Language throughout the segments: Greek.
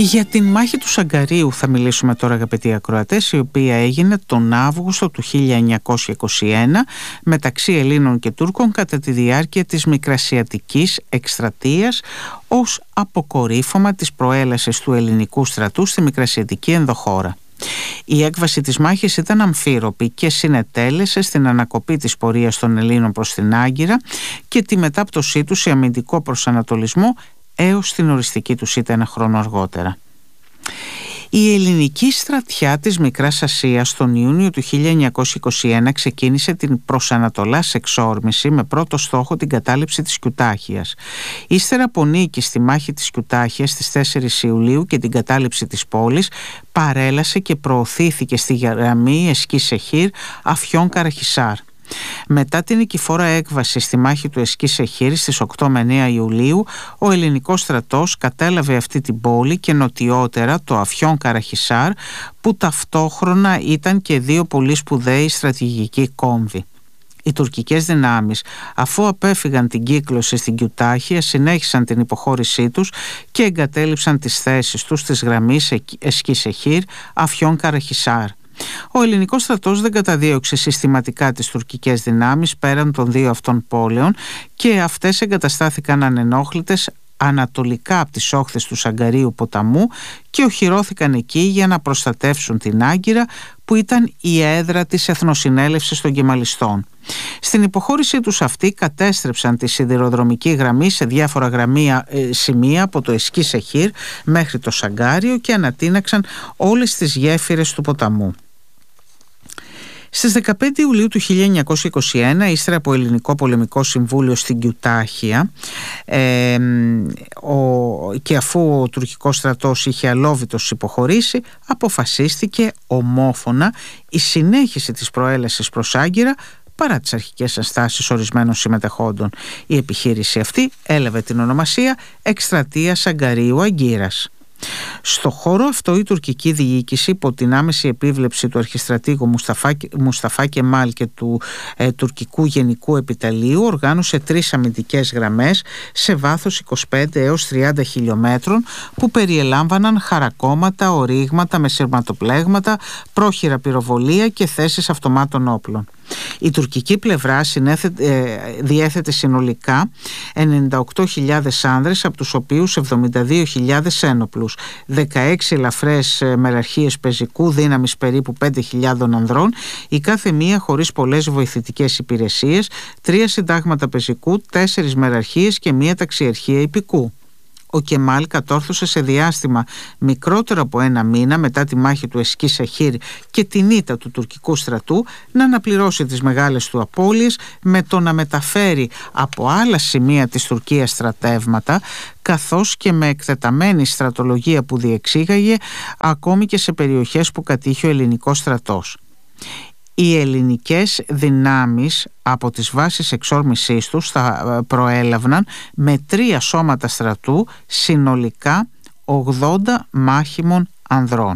Για την μάχη του Σαγκαρίου θα μιλήσουμε τώρα, αγαπητοί ακροατές, η οποία έγινε τον Αύγουστο του 1921 μεταξύ Ελλήνων και Τούρκων κατά τη διάρκεια της Μικρασιατικής εκστρατείας ως αποκορύφωμα της προέλασης του ελληνικού στρατού στη Μικρασιατική ενδοχώρα. Η έκβαση της μάχης ήταν αμφίροπη και συνετέλεσε στην ανακοπή της πορείας των Ελλήνων προς την Άγκυρα και τη μετάπτωσή τους σε αμυντικό προσανατολισμό έως την οριστική τους ήττα ένα χρόνο αργότερα. Η ελληνική στρατιά της Μικράς Ασίας τον Ιούνιο του 1921 ξεκίνησε την προς Ανατολάς εξόρμηση με πρώτο στόχο την κατάληψη της Κιουτάχιας. Ύστερα από νίκη στη μάχη της Κιουτάχιας στις 4 Ιουλίου και την κατάληψη της πόλης, παρέλασε και προωθήθηκε στη γραμμή Εσκή-Σεχήρ Αφιών Καραχισάρ. Μετά την νικηφόρα έκβαση στη μάχη του Εσκή-Σεχήρ στις 8 με 9 Ιουλίου, ο ελληνικός στρατός κατέλαβε αυτή την πόλη και νοτιότερα το Αφιών Καραχισάρ, που ταυτόχρονα ήταν και δύο πολύ σπουδαίοι στρατηγικοί κόμβοι. Οι τουρκικές δυνάμεις, αφού απέφυγαν την κύκλωση στην Κιουτάχια, συνέχισαν την υποχώρησή τους και εγκατέλειψαν τις θέσεις τους στις γραμμές Εσκή-Σεχήρ Αφιών Καραχισάρ. Ο ελληνικός στρατός δεν καταδίωξε συστηματικά τις τουρκικές δυνάμεις πέραν των δύο αυτών πόλεων και αυτές εγκαταστάθηκαν ανενόχλητες ανατολικά από τις όχθες του Σαγκαρίου ποταμού και οχυρώθηκαν εκεί για να προστατεύσουν την Άγκυρα, που ήταν η έδρα της Εθνοσυνέλευσης των Κεμαλιστών. Στην υποχώρησή τους αυτή κατέστρεψαν τη σιδηροδρομική γραμμή σε διάφορα σημεία από το Εσκή-Σεχήρ μέχρι το Σαγκάριο και ανατείναξαν όλες τις γέφυρες του ποταμού. Στις 15 Ιουλίου του 1921, ύστερα από ελληνικό πολεμικό συμβούλιο στην Κιουτάχια και αφού ο τουρκικός στρατός είχε αλόβητος υποχωρήσει, αποφασίστηκε ομόφωνα η συνέχιση της προέλασης προς Άγκυρα παρά τις αρχικές ενστάσεις ορισμένων συμμετεχόντων. Η επιχείρηση αυτή έλαβε την ονομασία Εκστρατεία Σαγκαρίου Αγκύρας. Στο χώρο αυτό η τουρκική διοίκηση, υπό την άμεση επίβλεψη του αρχιστρατήγου Μουσταφά Κεμάλ και του τουρκικού γενικού επιτελείου, οργάνωσε 3 αμυντικές γραμμές σε βάθος 25 έως 30 χιλιόμετρων που περιελάμβαναν χαρακόμματα, ορίγματα με σειρματοπλέγματα, πρόχειρα πυροβολία και θέσεις αυτομάτων όπλων. Η τουρκική πλευρά διέθετε συνολικά 98.000 άνδρες, από τους οποίους 72.000 ένοπλους, 16 ελαφρές μεραρχίες πεζικού δύναμης περίπου 5.000 ανδρών, η κάθε μία χωρίς πολλές βοηθητικές υπηρεσίες, 3 συντάγματα πεζικού, 4 μεραρχίες και 1 ταξιαρχία ιππικού. Ο Κεμάλ κατόρθωσε σε διάστημα μικρότερο από 1 μήνα μετά τη μάχη του Εσκή-Σεχήρ και την ήττα του τουρκικού στρατού να αναπληρώσει τις μεγάλες του απώλειες με το να μεταφέρει από άλλα σημεία της Τουρκίας στρατεύματα, καθώς και με εκτεταμένη στρατολογία που διεξήγαγε ακόμη και σε περιοχές που κατήχε ο ελληνικός στρατός. Οι ελληνικές δυνάμεις από τις βάσεις εξόρμησής τους θα προέλαβναν με 3 σώματα στρατού, συνολικά 80 μάχημων ανδρών.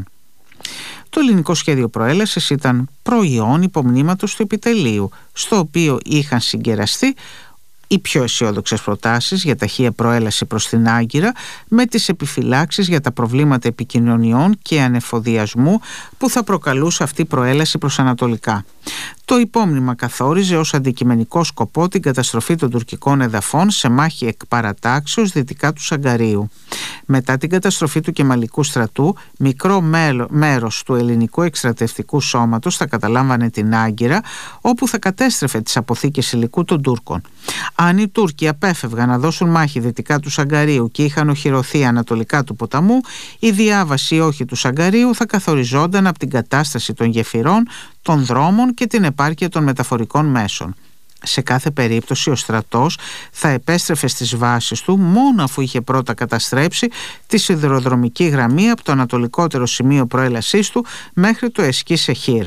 Το ελληνικό σχέδιο προέλασης ήταν προϊόν υπομνήματος του επιτελείου, στο οποίο είχαν συγκεραστεί οι πιο αισιόδοξες προτάσεις για ταχεία προέλαση προς την Άγκυρα, με τις επιφυλάξεις για τα προβλήματα επικοινωνιών και ανεφοδιασμού που θα προκαλούσε αυτή η προέλαση προς ανατολικά. Το υπόμνημα καθόριζε ως αντικειμενικό σκοπό την καταστροφή των τουρκικών εδαφών σε μάχη εκ παρατάξεως δυτικά του Σαγκαρίου. Μετά την καταστροφή του Κεμαλικού στρατού, μικρό μέρος του ελληνικού εκστρατευτικού σώματος θα καταλάμβανε την Άγκυρα, όπου θα κατέστρεφε τις αποθήκες υλικού των Τούρκων. Αν οι Τούρκοι απέφευγαν να δώσουν μάχη δυτικά του Σαγκαρίου και είχαν οχυρωθεί ανατολικά του ποταμού, η διάβαση ή όχι του Σαγκαρίου θα καθοριζόταν από την κατάσταση των γεφυρών, των δρόμων και την επάρκεια των μεταφορικών μέσων. Σε κάθε περίπτωση ο στρατός θα επέστρεφε στις βάσεις του μόνο αφού είχε πρώτα καταστρέψει τη σιδηροδρομική γραμμή από το ανατολικότερο σημείο προέλασής του μέχρι το Εσκή-Σεχήρ.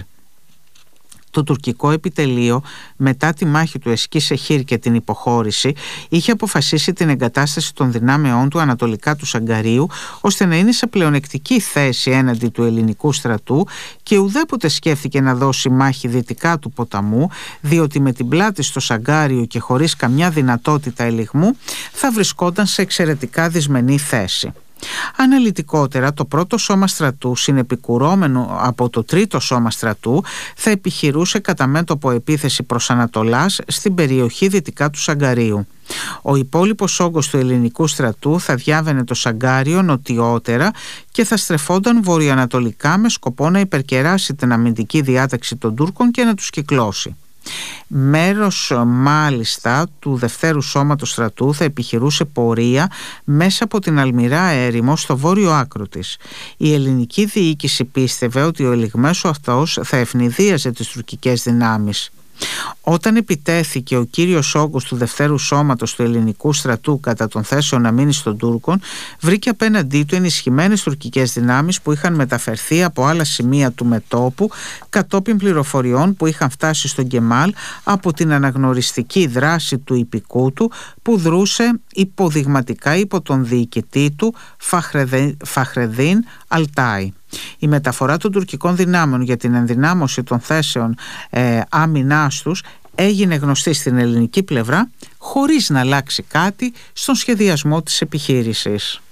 Το τουρκικό επιτελείο, μετά τη μάχη του Εσκή-Σεχήρ και την υποχώρηση, είχε αποφασίσει την εγκατάσταση των δυνάμεών του ανατολικά του Σαγκαρίου, ώστε να είναι σε πλεονεκτική θέση έναντι του ελληνικού στρατού, και ουδέποτε σκέφτηκε να δώσει μάχη δυτικά του ποταμού, διότι με την πλάτη στο Σαγκάριο και χωρίς καμιά δυνατότητα ελιγμού θα βρισκόταν σε εξαιρετικά δυσμενή θέση. Αναλυτικότερα, το πρώτο σώμα στρατού, συνεπικουρώμενο από το τρίτο σώμα στρατού, θα επιχειρούσε κατά μέτωπο επίθεση προς Ανατολάς στην περιοχή δυτικά του Σαγκαρίου. Ο υπόλοιπος όγκος του ελληνικού στρατού θα διάβαινε το Σαγκάριο νοτιότερα και θα στρεφόταν βορειοανατολικά με σκοπό να υπερκεράσει την αμυντική διάταξη των Τούρκων και να τους κυκλώσει. Μέρος μάλιστα του δευτέρου σώματος στρατού θα επιχειρούσε πορεία μέσα από την Αλμυρά έρημο στο βόρειο άκρο της. Η ελληνική διοίκηση πίστευε ότι ο ελιγμέσο αυτός θα ευνηδίαζε τις τουρκικές δυνάμεις. Όταν επιτέθηκε ο κύριος όγκος του δευτέρου σώματος του ελληνικού στρατού κατά των θέσεων αμήνης των Τούρκων, βρήκε απέναντί του ενισχυμένες τουρκικές δυνάμεις που είχαν μεταφερθεί από άλλα σημεία του μετώπου κατόπιν πληροφοριών που είχαν φτάσει στον Κεμάλ από την αναγνωριστική δράση του υπηκού του που δρούσε υποδειγματικά υπό τον διοικητή του Φαχρεδίν Αλτάι. Η μεταφορά των τουρκικών δυνάμεων για την ενδυνάμωση των θέσεων άμυνάς τους έγινε γνωστή στην ελληνική πλευρά χωρίς να αλλάξει κάτι στον σχεδιασμό της επιχείρησης.